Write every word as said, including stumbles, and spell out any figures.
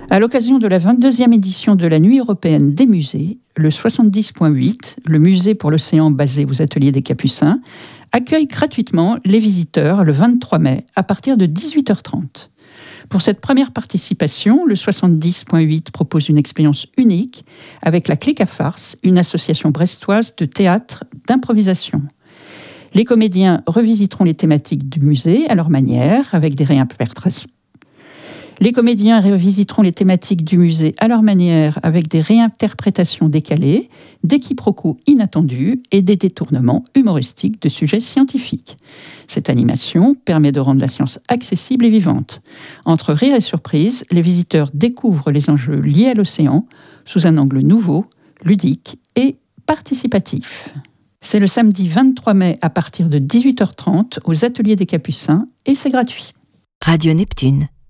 À l'occasion de la vingt-deuxième édition de la Nuit européenne des musées, le soixante-dix point huit, le musée pour l'océan basé aux Ateliers des Capucins, accueille gratuitement les visiteurs le vingt-trois mai à partir de dix-huit heures trente. Pour cette première participation, le soixante-dix point huit propose une expérience unique avec la Clique à Farce, une association brestoise de théâtre d'improvisation. Les comédiens revisiteront les thématiques du musée à leur manière, avec des réinterprétations. Les comédiens revisiteront les thématiques du musée à leur manière, avec des réinterprétations décalées, des quiproquos inattendus et des détournements humoristiques de sujets scientifiques. Cette animation permet de rendre la science accessible et vivante. Entre rire et surprise, les visiteurs découvrent les enjeux liés à l'océan sous un angle nouveau, ludique et participatif. C'est le samedi vingt-trois mai à partir de dix-huit heures trente aux Ateliers des Capucins et c'est gratuit. Radio Neptune.